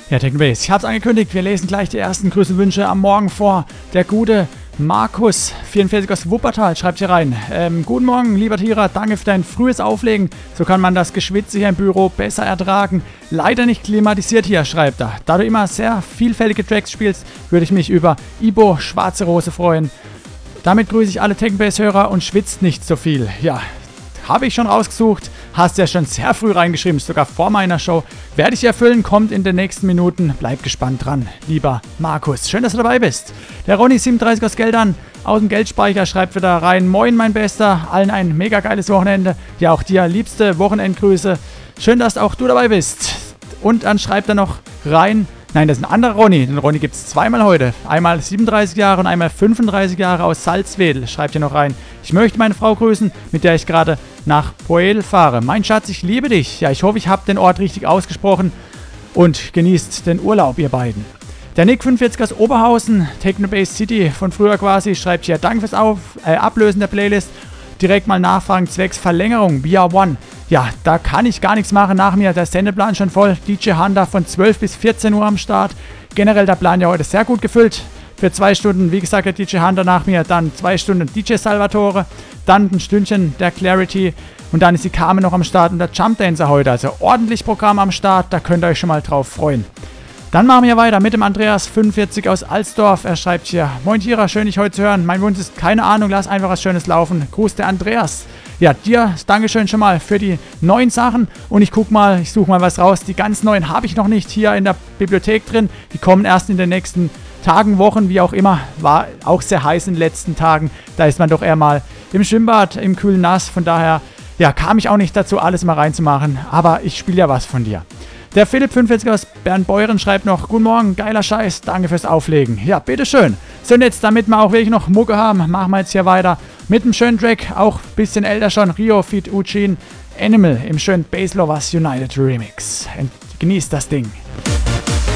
Ja, Technobase, ich hab's angekündigt, wir lesen gleich die ersten Grüße und Wünsche am Morgen vor. Der gute Markus, 44 aus Wuppertal, schreibt hier rein. Guten Morgen, lieber Tira, danke für dein frühes Auflegen. So kann man das Geschwitze hier im Büro besser ertragen. Leider nicht klimatisiert hier, schreibt er. Da du immer sehr vielfältige Tracks spielst, würde ich mich über Ibo Schwarze Rose freuen. Damit grüße ich alle Technobase-Hörer und schwitzt nicht so viel. Ja, habe ich schon rausgesucht. Hast ja schon sehr früh reingeschrieben, sogar vor meiner Show. Werde ich erfüllen, kommt in den nächsten Minuten. Bleib gespannt dran, lieber Markus. Schön, dass du dabei bist. Der Ronny 37 aus Geldern aus dem Geldspeicher schreibt wieder rein. Moin, mein Bester. Allen ein mega geiles Wochenende. Ja, auch dir liebste Wochenendgrüße. Schön, dass auch du dabei bist. Und dann schreibt er noch rein. Nein, das ist ein anderer Ronny. Den Ronny gibt es zweimal heute. Einmal 37 Jahre und einmal 35 Jahre aus Salzwedel. Schreibt hier noch rein. Ich möchte meine Frau grüßen, mit der ich gerade nach Poel fahre. Mein Schatz, ich liebe dich. Ja, ich hoffe, ich habe den Ort richtig ausgesprochen und genießt den Urlaub, ihr beiden. Der Nick 45 aus Oberhausen, Technobase City von früher quasi, schreibt hier, danke fürs Ablösen der Playlist. Direkt mal nachfragen zwecks Verlängerung, Via One. Ja, da kann ich gar nichts machen. Nach mir der Sendeplan schon voll. DJ Honda von 12 bis 14 Uhr am Start. Generell der Plan ja heute sehr gut gefüllt. Für 2 Stunden, wie gesagt, der DJ Hunter nach mir, dann 2 Stunden DJ Salvatore, dann ein Stündchen der Clarity und dann ist die Carmen noch am Start und der Jump Dancer heute. Also ordentlich Programm am Start, da könnt ihr euch schon mal drauf freuen. Dann machen wir weiter mit dem Andreas 45 aus Alsdorf. Er schreibt hier, moin Tira, schön dich heute zu hören. Mein Wunsch ist, keine Ahnung, lass einfach was Schönes laufen. Gruß der Andreas. Ja, dir Dankeschön schon mal für die neuen Sachen und ich suche mal was raus. Die ganz neuen habe ich noch nicht hier in der Bibliothek drin. Die kommen erst in den nächsten Tagen, Wochen, wie auch immer. War auch sehr heiß in den letzten Tagen. Da ist man doch eher mal im Schwimmbad, im kühlen Nass. Von daher, ja, kam ich auch nicht dazu, alles mal reinzumachen. Aber ich spiele ja was von dir. Der Philipp 45 aus Bernbeuren schreibt noch, guten Morgen, geiler Scheiß, danke fürs Auflegen. Ja, bitteschön. So, und jetzt, damit wir auch wirklich noch Mucke haben, machen wir jetzt hier weiter mit einem schönen Track, auch ein bisschen älter schon, Rio feat. Eugene, Animal im schönen Bass Lovers United Remix. Genießt das Ding.